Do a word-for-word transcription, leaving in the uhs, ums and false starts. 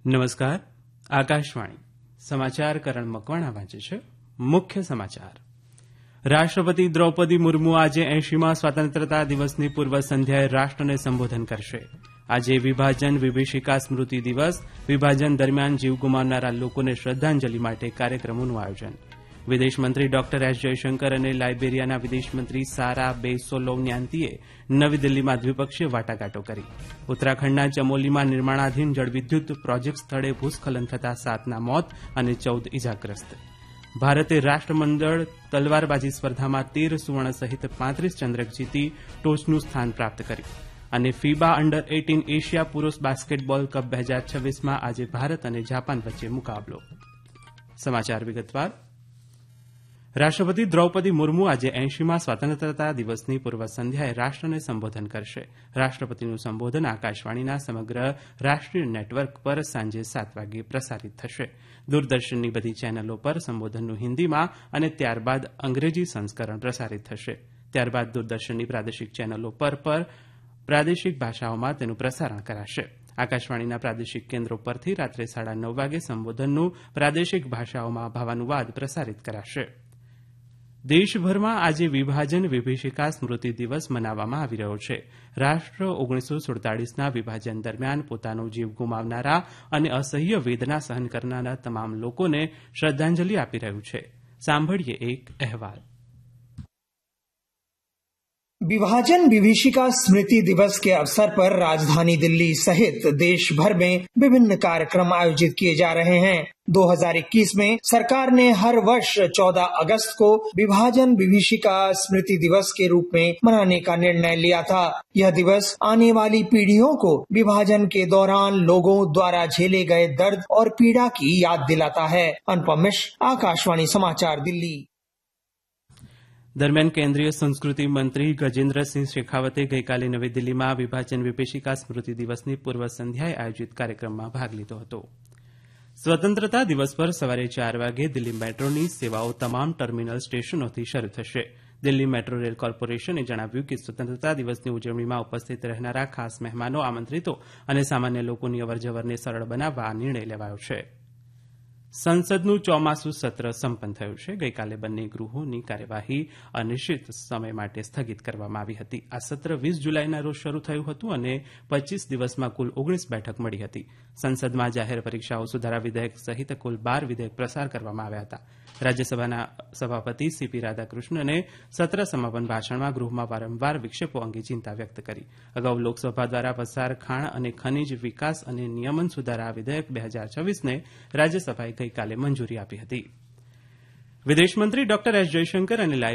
નમસ્કાર. આકાશવાણી સમાચાર કરણ મકવાણા વાંચે છે. મુખ્ય સમાચાર. રાષ્ટ્રપતિ દ્રૌપદી મુર્મુ આજે એંશીમાં સ્વતંત્રતા દિવસની પૂર્વ સંધ્યાએ રાષ્ટ્રને સંબોધન કરશે. આજે વિભાજન વિભીષિકા સ્મૃતિ દિવસ. વિભાજન દરમિયાન જીવ ગુમાવનારા લોકોને શ્રદ્ધાંજલિ માટે કાર્યક્રમોનું આયોજન. વિદેશમંત્રી ડોક્ટર એસ જયશંકર અને લાઇબેરિયાના વિદેશમંત્રી સારા બેસોલોન્યાન્તીએ નવી દિલ્હીમાં દ્વિપક્ષીય વાટાઘાટો કરી. ઉત્તરાખંડના ચમોલીમાં નિર્માણાધીન જળવિદ્યુત પ્રોજેક્ટ સ્થળે ભૂસ્ખલન થતાં સાતના મોત અને ચૌદ ઇજાગ્રસ્ત. ભારતે રાષ્ટ્રમંડળ તલવારબાજી સ્પર્ધામાં તેર સુવર્ણ સહિત પાંત્રીસ ચંદ્રક જીતી ટોચનું સ્થાન પ્રાપ્ત કર્યું. અને ફીબા અંડર એટીન એશિયા પુરૂષ બાસ્કેટબોલ કપ બે હજાર છવ્વીસમાં આજે ભારત અને જાપાન વચ્ચે મુકાબલો. સમાચાર વિગતવાર. રાષ્ટ્રપતિ દ્રૌપદી મુર્મુ આજે એંશીમાં સ્વતંત્રતા દિવસની પૂર્વ સંધ્યાએ રાષ્ટ્રને સંબોધન કરશે. રાષ્ટ્રપતિનું સંબોધન આકાશવાણીના સમગ્ર રાષ્ટ્રીય નેટવર્ક પર સાંજે સાત વાગ્યે પ્રસારિત થશે. દૂરદર્શનની બધી ચેનલો પર સંબોધનનું હિન્દીમાં અને ત્યારબાદ અંગ્રેજી સંસ્કરણ પ્રસારિત થશે. ત્યારબાદ દૂરદર્શનની પ્રાદેશિક ચેનલો પર પર પ્રાદેશિક ભાષાઓમાં તેનું પ્રસારણ કરાશે. આકાશવાણીના પ્રાદેશિક કેન્દ્રો પરથી રાત્રે સાડા નવ વાગે સંબોધનનું પ્રાદેશિક ભાષાઓમાં ભાવાનુવાદ પ્રસારિત કરાશે. દેશભરમાં આજે વિભાજન વિભીષિકા સ્મૃતિ દિવસ મનાવવામાં આવી રહ્યો છે. રાષ્ટ્ર ઓગણીસો સુડતાલીસના વિભાજન દરમિયાન પોતાનો જીવ ગુમાવનારા અને અસહ્ય વેદના સહન કરનારા તમામ લોકોને શ્રદ્ધાંજલિ આપી રહ્યું છે. સાંભળીએ એક અહેવાલ. विभाजन विभीषिका स्मृति दिवस के अवसर पर राजधानी दिल्ली सहित देश भर में विभिन्न कार्यक्रम आयोजित किए जा रहे हैं. दो हज़ार इक्कीस में सरकार ने हर वर्ष चौदह अगस्त को विभाजन विभीषिका स्मृति दिवस के रूप में मनाने का निर्णय लिया था. यह दिवस आने वाली पीढ़ियों को विभाजन के दौरान लोगों द्वारा झेले गए दर्द और पीड़ा की याद दिलाता है. अनुपम मिश्र, आकाशवाणी समाचार, दिल्ली. દરમિયાન કેન્દ્રીય સંસ્કૃતિ મંત્રી ગજેન્દ્રસિંહ શેખાવતે ગઈકાલે નવી દિલ્હીમાં વિભાજન વિભીષિકા સ્મૃતિ દિવસની પૂર્વ સંધ્યાએ આયોજિત કાર્યક્રમમાં ભાગ લીધો હતો. સ્વતંત્રતા દિવસ પર સવારે ચાર વાગે દિલ્હી મેટ્રોની સેવાઓ તમામ ટર્મિનલ સ્ટેશનોથી શરૂ થશે. દિલ્હી મેટ્રો રેલ કોર્પોરેશને જણાવ્યું કે સ્વતંત્રતા દિવસની ઉજવણીમાં ઉપસ્થિત રહેનારા ખાસ મહેમાનો આમંત્રિતો અને સામાન્ય લોકોની અવરજવરને સરળ બનાવવા આ નિર્ણય લેવાયો છે. સંસદનું ચોમાસું સત્ર સંપન્ન થયું છે. ગઈકાલે બંને ગૃહોની કાર્યવાહી અનિશ્ચિત સમય માટે સ્થગિત કરવામાં આવી હતી. આ સત્ર વીસ જુલાઈના રોજ શરૂ થયું હતું અને પચીસ દિવસમાં કુલ ઓગણીસ બેઠક મળી હતી. સંસદમાં જાહેર પરીક્ષાઓ સુધારા વિધેયક સહિત કુલ બાર વિધેયક પસાર કરવામાં આવ્યા હતા. રાજ્યસભાના સભાપતિ સીપી રાધાકૃષ્ણને સત્ર સમાપન ભાષણમાં ગૃહમાં વારંવાર વિક્ષેપો અંગે ચિંતા વ્યક્ત કરી. અગાઉ લોકસભા દ્વારા પસાર ખાણ અને ખનીજ વિકાસ અને નિયમન સુધારા વિધેયક બે હજાર છવ્વીસને રાજ્યસભાએ ગઈકાલે મંજૂરી આપી હતી. વિદેશમંત્રી ડોક્ટર એસ જયશંકર અને